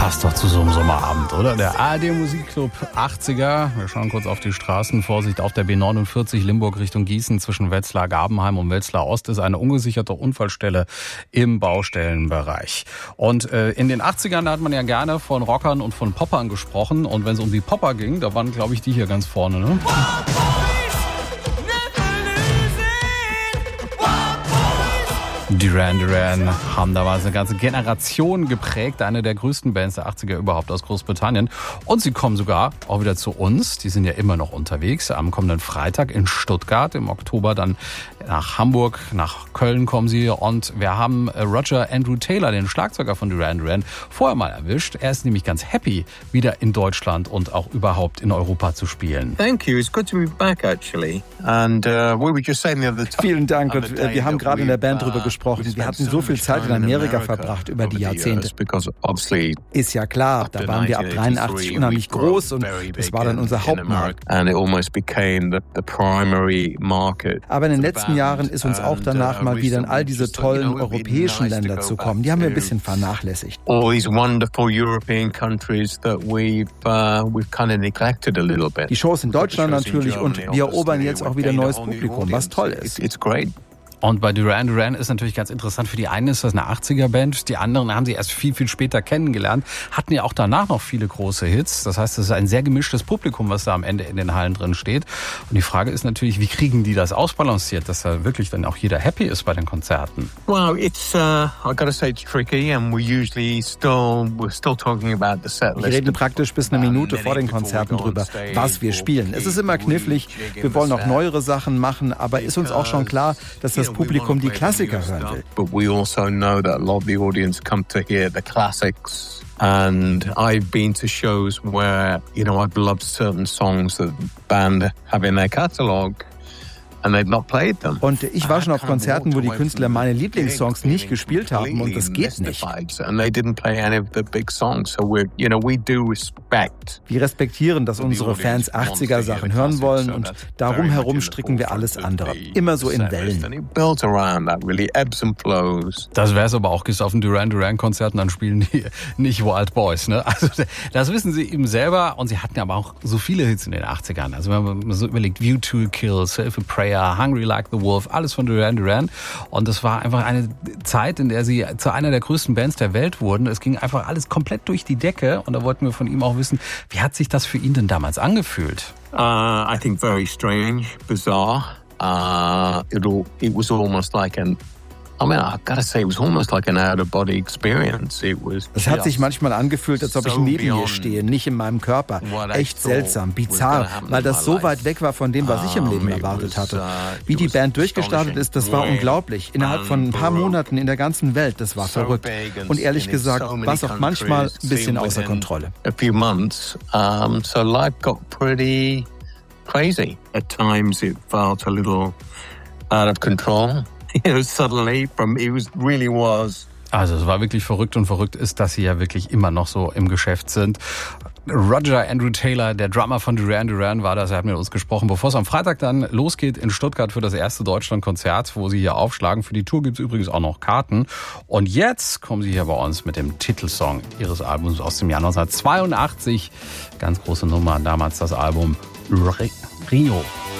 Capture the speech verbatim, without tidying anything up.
passt doch zu so einem Sommerabend, oder? Der A R D Musikclub achtziger. Wir schauen kurz auf die Straßen. Vorsicht, auf der B neunundvierzig Limburg Richtung Gießen zwischen Wetzlar Gabenheim und Wetzlar Ost ist eine ungesicherte Unfallstelle im Baustellenbereich. Und äh, in den achtzigern da hat man ja gerne von Rockern und von Poppern gesprochen. Und wenn es um die Popper ging, da waren, glaube ich, die hier ganz vorne, ne? Duran Duran haben damals eine ganze Generation geprägt, eine der größten Bands der achtziger überhaupt aus Großbritannien. Und sie kommen sogar auch wieder zu uns, die sind ja immer noch unterwegs, am kommenden Freitag in Stuttgart, im Oktober dann nach Hamburg, nach Köln kommen sie. Und wir haben Roger Andrew Taylor, den Schlagzeuger von Duran Duran, vorher mal erwischt. Er ist nämlich ganz happy, wieder in Deutschland und auch überhaupt in Europa zu spielen. Thank you, it's good to be back actually. And uh, we were just saying the other time. Vielen Dank und wir haben gerade in der Band drüber gesprochen. Wir hatten so viel Zeit in Amerika verbracht über die Jahrzehnte. Ist ja klar, da waren wir ab dreiundachtzig unheimlich groß und das war dann unser Hauptmarkt. Aber in den letzten Jahren ist uns auch danach mal wieder in all diese tollen europäischen Länder zu kommen. Die haben wir ein bisschen vernachlässigt. Die Shows in Deutschland natürlich und wir erobern jetzt auch wieder neues Publikum, was toll ist. Und bei Duran Duran ist natürlich ganz interessant, für die einen ist das eine achtziger-Band, die anderen haben sie erst viel, viel später kennengelernt, hatten ja auch danach noch viele große Hits. Das heißt, es ist ein sehr gemischtes Publikum, was da am Ende in den Hallen drin steht. Und die Frage ist natürlich, wie kriegen die das ausbalanciert, dass da wirklich dann auch jeder happy ist bei den Konzerten? Well, it's, uh, I gotta say it's tricky and we usually still, we're still talking about the set list. Wir reden praktisch bis eine Minute vor den Konzerten drüber, was wir spielen. Es ist immer knifflig, wir wollen auch neuere Sachen machen, aber ist uns auch schon klar, dass das Publikum die Klassiker hören will. But we also know that a lot of the audience come to hear the classics. And I've been to shows where, you know, I've loved certain songs that the band have in their catalogue. Und ich war schon auf Konzerten, wo die Künstler meine Lieblingssongs nicht gespielt haben und das geht nicht. Wir respektieren, dass unsere Fans achtziger-Sachen hören wollen und darum herum stricken wir alles andere. Immer so in Wellen. Das wäre es aber auch, gehst auf ein Duran Duran Konzert und dann spielen die nicht Wild Boys, ne? Also das wissen sie eben selber und sie hatten aber auch so viele Hits in den achtzigern. Also wenn man so überlegt, View to a Kill, Self a Prayer, Hungry Like the Wolf, alles von Duran Duran. Und das war einfach eine Zeit, in der sie zu einer der größten Bands der Welt wurden. Es ging einfach alles komplett durch die Decke. Und da wollten wir von ihm auch wissen, wie hat sich das für ihn denn damals angefühlt? Uh, I think very strange, bizarre. Uh, it, all, it was almost like an I mean, I've got to say, it was almost like an out-of-body experience. It was. Es hat sich manchmal angefühlt, als ob ich neben mir stehe, nicht in meinem Körper. Echt seltsam, bizarr, weil das so weit weg war von dem, was ich im Leben erwartet hatte. Wie die Band durchgestartet ist, das war unglaublich. Innerhalb von ein paar Monaten in der ganzen Welt, das war verrückt. Und ehrlich gesagt, war es auch manchmal ein bisschen außer Kontrolle. A few months, um, so life got pretty crazy. At times it felt a little out of control. You know, suddenly from it was really was. Also es war wirklich verrückt und verrückt ist, dass sie ja wirklich immer noch so im Geschäft sind. Roger Andrew Taylor, der Drummer von Duran Duran, war das. Er hat mit uns gesprochen, bevor es am Freitag dann losgeht in Stuttgart für das erste Deutschlandkonzert, wo sie hier aufschlagen. Für die Tour gibt es übrigens auch noch Karten. Und jetzt kommen sie hier bei uns mit dem Titelsong ihres Albums aus dem Jahr neunzehnhundertzweiundachtzig. Ganz große Nummer, damals das Album Rio.